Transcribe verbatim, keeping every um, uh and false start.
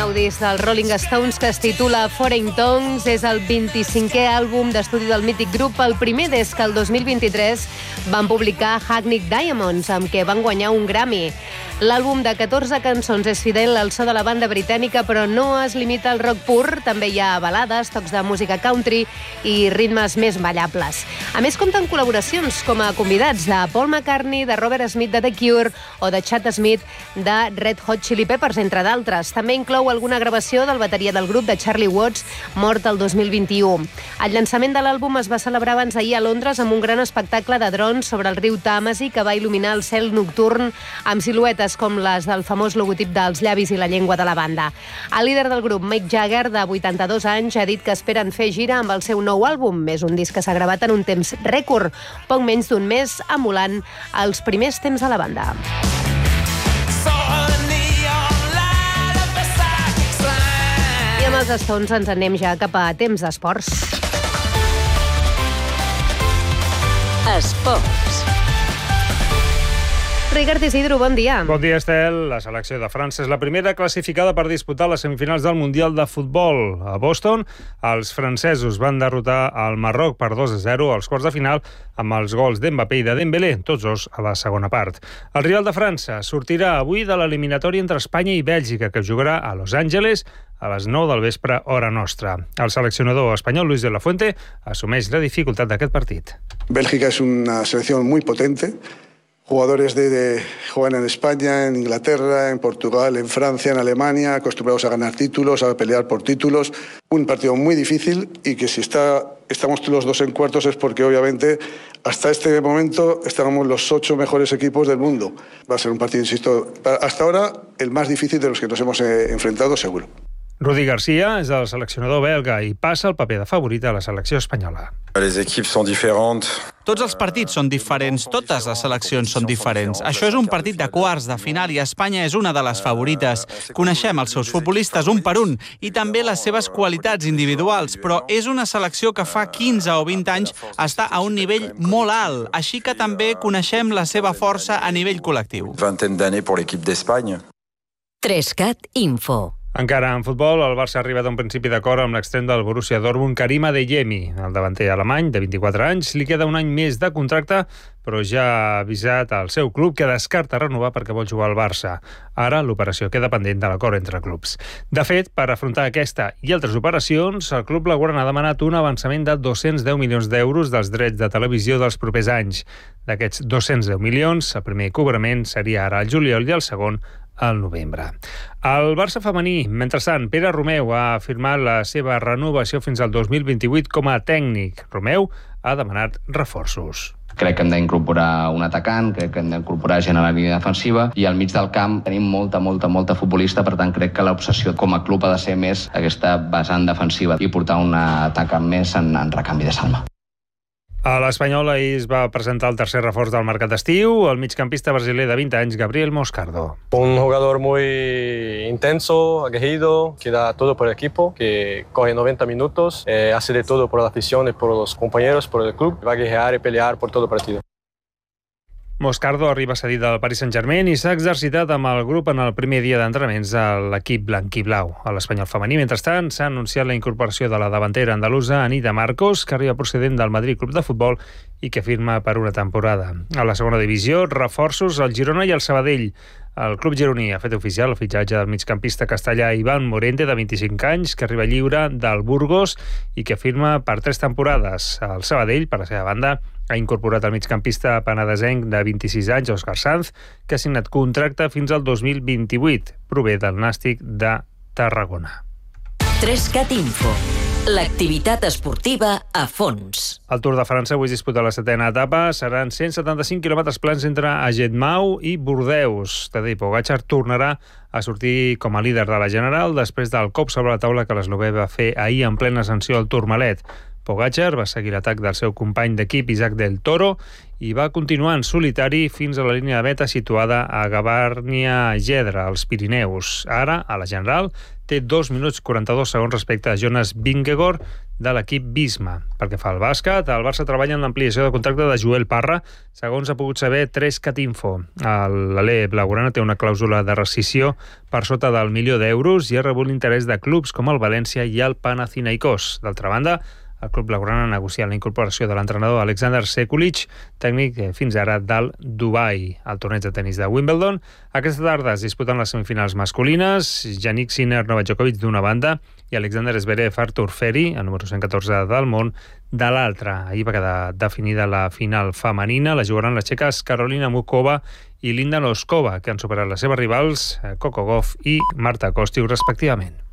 nou disc dels Rolling Stones que es titula Foreign Tongues. És el vint-i-cinquè àlbum d'estudi del mític grup, el primer des que el dos mil vint-i-tres van publicar Hackney Diamonds, amb què van guanyar un Grammy. L'àlbum de catorze cançons és fidel al so de la banda britànica, però no es limita al rock pur. També hi ha balades, tocs de música country i ritmes més ballables. A més, compten col·laboracions com a convidats de Paul McCartney, de Robert Smith de The Cure o de Chad Smith de Red Hot Chili Peppers, entre d'altres. També inclou alguna gravació del bateria del grup, de Charlie Watts, mort el dos mil vint-i-u. El llançament de l'àlbum es va celebrar abans d'ahir a Londres amb un gran espectacle de drons sobre el riu Tàmesi que va il·luminar el cel nocturn amb siluetes com les del famós logotip dels llavis i la llengua de la banda. El líder del grup, Mick Jagger, de vuitanta-dos anys, ha dit que esperen fer gira amb el seu nou àlbum. És un disc que s'ha gravat en un temps rècord, poc menys d'un mes, emulant els primers temps de la banda. I amb els Stones ens anem ja cap a temps d'esports. Esports. Ricard Isidro, bon dia. Bon dia, Estel. La selecció de França és la primera classificada per disputar les semifinals del Mundial de Futbol. A Boston, els francesos van derrotar el Marroc per dos a zero als quarts de final amb els gols d'Mbappé i de Dembélé, tots dos a la segona part. El rival de França sortirà avui de l'eliminatòria entre Espanya i Bèlgica, que jugarà a Los Angeles a les nou del vespre, hora nostra. El seleccionador espanyol, Luis de la Fuente, assumeix la dificultat d'aquest partit. Bélgica es una selección muy potente. Jugadores de, de juegan en España, en Inglaterra, en Portugal, en Francia, en Alemania, acostumbrados a ganar títulos, a pelear por títulos. Un partido muy difícil y que si está, estamos los dos en cuartos es porque obviamente hasta este momento estábamos los ocho mejores equipos del mundo. Va a ser un partido, insisto, hasta ahora el más difícil de los que nos hemos eh, enfrentado seguro. Rudi Garcia és el seleccionador belga i passa el paper de favorit a la selecció espanyola. Les equipes són diferents. Tots els partits són diferents, totes les seleccions són diferents. Això és un partit de quarts de final i Espanya és una de les favorites. Coneixem els seus futbolistes un per un i també les seves qualitats individuals, però és una selecció que fa quinze o vint anys està a un nivell molt alt, així que també coneixem la seva força a nivell col·lectiu. Vingtaine d'années pour l'équipe d'Espagne. Trescat Info. Encara en futbol, el Barça ha arribat a un principi d'acord amb l'extrem del Borussia Dortmund, Karim Adeyemi. El davanter alemany, de vint-i-quatre anys, li queda un any més de contracte, però ja ha avisat al seu club que descarta renovar perquè vol jugar al Barça. Ara l'operació queda pendent de l'acord entre clubs. De fet, per afrontar aquesta i altres operacions, el club blaugrana ha demanat un avançament de dos-cents deu milions d'euros dels drets de televisió dels propers anys. D'aquests dos-cents deu milions, el primer cobrament seria ara al juliol i el segon al novembre. El Barça femení, mentrestant, Pere Romeu ha afirmat la seva renovació fins al dos mil vint-i-vuit com a tècnic. Romeu ha demanat reforços. Crec que hem d'incorporar un atacant, crec que hem d'incorporar gent a la línia defensiva i al mig del camp tenim molta, molta, molta futbolista, per tant crec que l'obsessió com a club ha de ser més aquesta vessant defensiva i portar un atacant més en, en recanvi de Salma. A l'Espanyol ahir es va presentar el tercer reforç del mercat d'estiu, el migcampista brasiler de vint anys, Gabriel Moscardo. Un jugador muy intenso, aguerrido, que da todo por el equipo, que corre noventa minutos, eh, hace de todo por la afición y por los compañeros, por el club, va a guerrear y pelear por todo el partido. Moscardo arriba cedit del Paris Saint-Germain i s'ha exercitat amb el grup en el primer dia d'entrenaments a l'equip blanquiblau. A l'Espanyol femení, mentrestant, s'ha anunciat la incorporació de la davantera andalusa Anita Marcos, que arriba procedent del Madrid Club de Futbol i que firma per una temporada. A la segona divisió, reforços al Girona i al Sabadell. El club gironí ha fet oficial el fitxatge del migcampista castellà Ivan Morente, de vint-i-cinc anys, que arriba lliure del Burgos i que firma per tres temporades. El Sabadell, per la seva banda, ha incorporat el migcampista penedesenc de vint-i-sis anys, Òscar Sanz, que ha signat contracte fins al dos mil vint-i-vuit. Prové del Nàstic de Tarragona. Trescat Info. L'activitat esportiva a fons. El Tour de França avui es disputa la setena etapa. Seran cent setanta-cinc quilòmetres plans entre Agetmau i Bordeus. Tadej Pogačar tornarà a sortir com a líder de la general després del cop sobre la taula que l'eslovè va fer ahir en plena ascensió al Tourmalet. Pogačar va seguir l'atac del seu company d'equip Isaac del Toro i va continuar en solitari fins a la línia de meta situada a Gavarnia-Gedra, als Pirineus. Ara, a la general, té dos minuts quaranta-dos segons respecte a Jonas Vingegaard de l'equip Visma. Pel que fa al bàsquet, el Barça treballa en l'ampliació de contracte de Joel Parra, segons ha pogut saber tres cat info. L'Alé blaugrana té una clàusula de rescissió per sota del milió d'euros i ha rebut l'interès de clubs com el València i el Panathinaikos. D'altra banda, el club blaugrana ha negociat la incorporació de l'entrenador Alexander Sekulic, tècnic fins ara del Dubai. Al torneig de tenis de Wimbledon, aquesta tarda es disputen les semifinals masculines, Jannik Sinner, Novak Djokovic d'una banda i Alexander Zverev, Artur Feri, el número cent catorze del món, de l'altra. Ahir va quedar definida la final femenina, la jugaran les txeques Karolina Mukova i Linda Noskova, que han superat les seves rivals Coco Gauff i Marta Kostyuk, respectivament.